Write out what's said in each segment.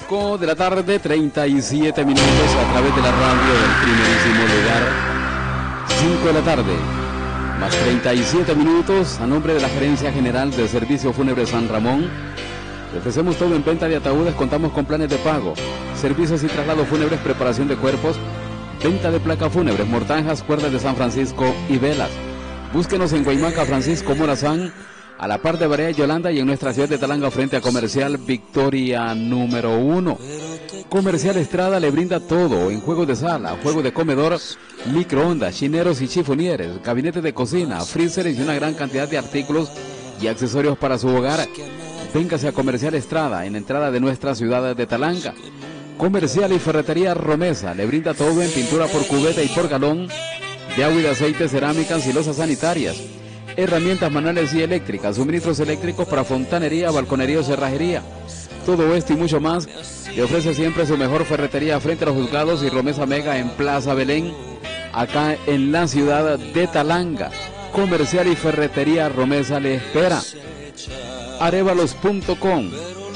5 de la tarde, 37 minutos a través de la radio del primerísimo lugar. 5 de la tarde, más 37 minutos, a nombre de la Gerencia General del Servicio Fúnebre San Ramón. Le ofrecemos todo en venta de ataúdes, contamos con planes de pago, servicios y traslados fúnebres, preparación de cuerpos, venta de placas fúnebres, mortajas, cuerdas de San Francisco y velas. Búsquenos en Guaymaca, Francisco Morazán, a la par de Barea Yolanda, y en nuestra ciudad de Talanga frente a Comercial Victoria número 1. Comercial Estrada le brinda todo en juegos de sala, juego de comedor, microondas, chineros y chifonieres, gabinete de cocina, freezers y una gran cantidad de artículos y accesorios para su hogar. Véngase a Comercial Estrada en la entrada de nuestra ciudad de Talanga. Comercial y Ferretería Romesa le brinda todo en pintura por cubeta y por galón, de agua y de aceite, cerámicas y losas sanitarias, herramientas manuales y eléctricas, suministros eléctricos para fontanería, balconería o cerrajería. Todo esto y mucho más le ofrece siempre su mejor ferretería frente a los juzgados y Romesa Mega en Plaza Belén, acá en la ciudad de Talanga. Comercial y Ferretería Romesa le espera. Arevalos.com.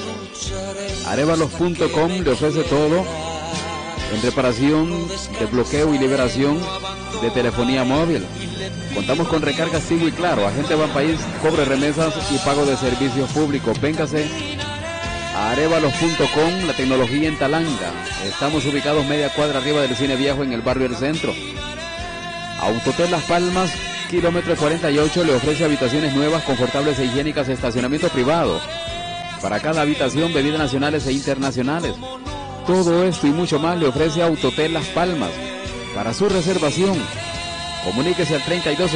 Arevalos.com le ofrece todo en reparación, desbloqueo y liberación de telefonía móvil. Contamos con recargas Tigo y Claro, agente Banpaís, cobre remesas y pago de servicios públicos. Véngase a arevalos.com, la tecnología en Talanga. Estamos ubicados media cuadra arriba del Cine Viejo en el barrio del Centro. Autotel Las Palmas, kilómetro 48, le ofrece habitaciones nuevas, confortables e higiénicas, estacionamiento privado. Para cada habitación, bebidas nacionales e internacionales. Todo esto y mucho más le ofrece Autotel Las Palmas. Para su reservación, comuníquese al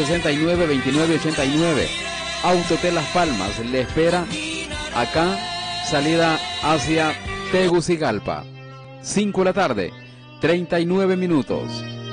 3269-2989. Autotel Las Palmas le espera acá, salida hacia Tegucigalpa. 5 de la tarde, 39 minutos.